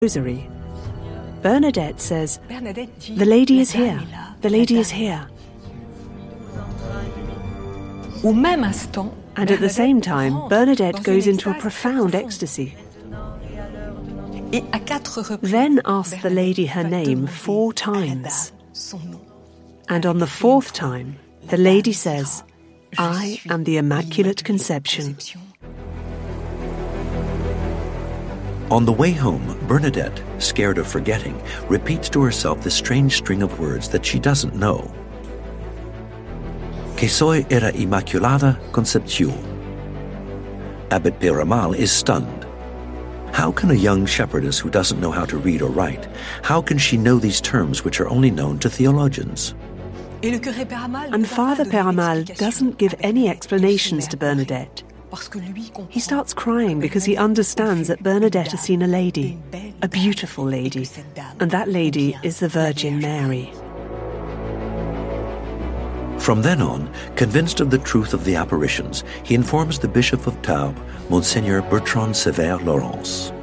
rosary. Bernadette says, "The lady is here. The lady is here." And at the same time, Bernadette goes into a profound ecstasy. Then asks the lady her name 4 times. And on the 4th time, the lady says, "I am the Immaculate Conception." On the way home, Bernadette, scared of forgetting, repeats to herself this strange string of words that she doesn't know. Que soy era Immaculada Concepción. Abbot Peyramal is stunned. How can a young shepherdess who doesn't know how to read or write, how can she know these terms which are only known to theologians? And Father Peyramal doesn't give any explanations to Bernadette. He starts crying because he understands that Bernadette has seen a lady, a beautiful lady, and that lady is the Virgin Mary. From then on, convinced of the truth of the apparitions, he informs the Bishop of Tarbes, Monseigneur Bertrand Sévère Laurence.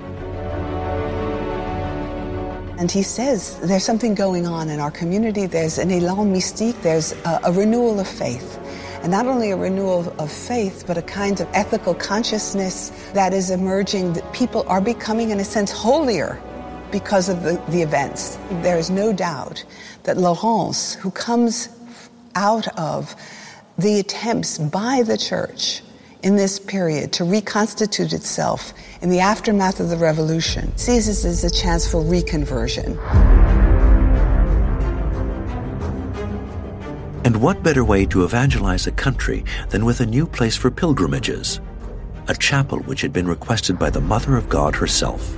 And he says there's something going on in our community. There's an élan mystique, there's a renewal of faith. And not only a renewal of faith, but a kind of ethical consciousness that is emerging, that people are becoming, in a sense, holier because of the events. There is no doubt that Laurence, who comes out of the attempts by the Church in this period to reconstitute itself in the aftermath of the Revolution, sees this as a chance for reconversion. And what better way to evangelize a country than with a new place for pilgrimages, a chapel which had been requested by the Mother of God herself.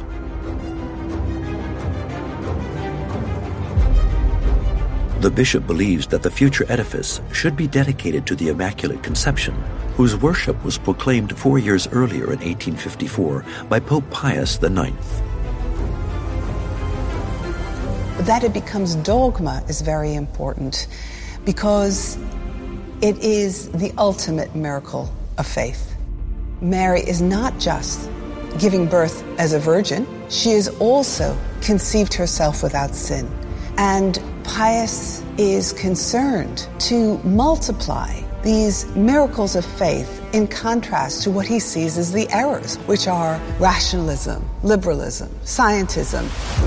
The bishop believes that the future edifice should be dedicated to the Immaculate Conception, whose worship was proclaimed 4 years earlier in 1854 by Pope Pius IX. That it becomes dogma is very important, because it is the ultimate miracle of faith. Mary is not just giving birth as a virgin, she is also conceived herself without sin. And Pius is concerned to multiply these miracles of faith in contrast to what he sees as the errors, which are rationalism, liberalism, scientism.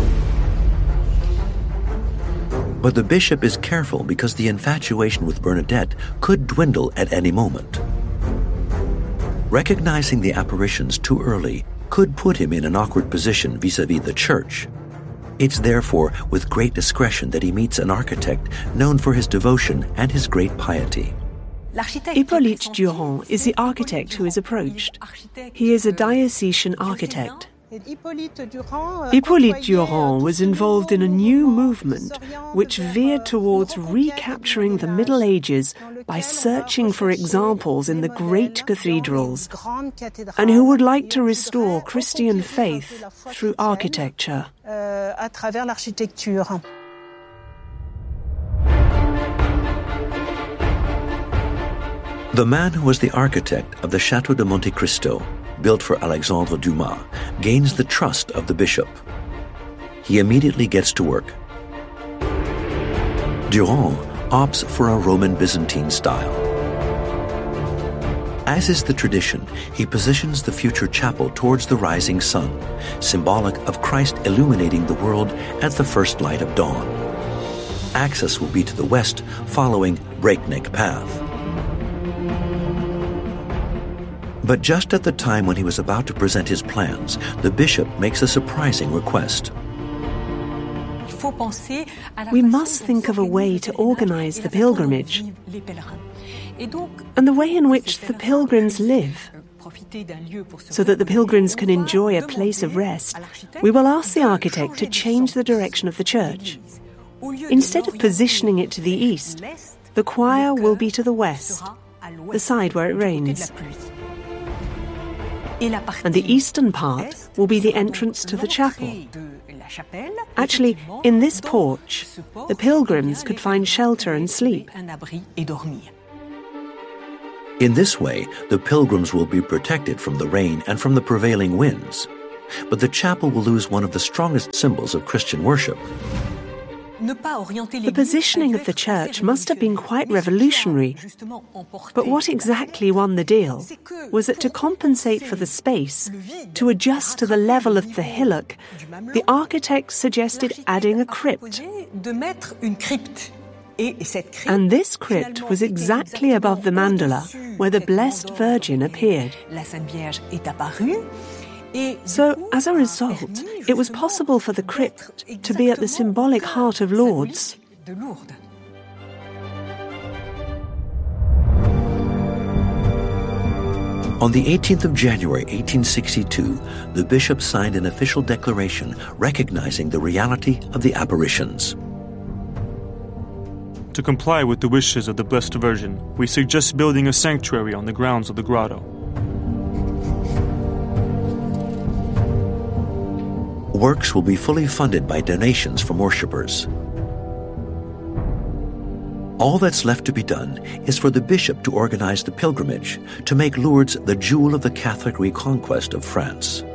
But the bishop is careful because the infatuation with Bernadette could dwindle at any moment. Recognizing the apparitions too early could put him in an awkward position vis-à-vis the Church. It's therefore with great discretion that he meets an architect known for his devotion and his great piety. Hippolyte Durand is the architect who is approached. He is a diocesan architect. Hippolyte Durand was involved in a new movement which veered towards recapturing the Middle Ages by searching for examples in the great cathedrals, and who would like to restore Christian faith through architecture. The man who was the architect of the Château de Monte Cristo, built for Alexandre Dumas, gains the trust of the bishop. He immediately gets to work. Durand opts for a Roman Byzantine style. As is the tradition, he positions the future chapel towards the rising sun, symbolic of Christ illuminating the world at the first light of dawn. Access will be to the west, following breakneck path. But just at the time when he was about to present his plans, the bishop makes a surprising request. We must think of a way to organize the pilgrimage and the way in which the pilgrims live. So that the pilgrims can enjoy a place of rest, we will ask the architect to change the direction of the church. Instead of positioning it to the east, the choir will be to the west, the side where it rains. And the eastern part will be the entrance to the chapel. Actually, in this porch, the pilgrims could find shelter and sleep. In this way, the pilgrims will be protected from the rain and from the prevailing winds. but the chapel will lose one of the strongest symbols of Christian worship. The positioning of the church must have been quite revolutionary, but what exactly won the deal was that to compensate for the space, to adjust to the level of the hillock, the architects suggested adding a crypt. And this crypt was exactly above the mandala, where the Blessed Virgin appeared. So, as a result, it was possible for the crypt to be at the symbolic heart of Lourdes. On the 18th of January 1862, the bishop signed an official declaration recognizing the reality of the apparitions. To comply with the wishes of the Blessed Virgin, we suggest building a sanctuary on the grounds of the grotto. Works will be fully funded by donations from worshippers. All that's left to be done is for the bishop to organize the pilgrimage to make Lourdes the jewel of the Catholic reconquest of France.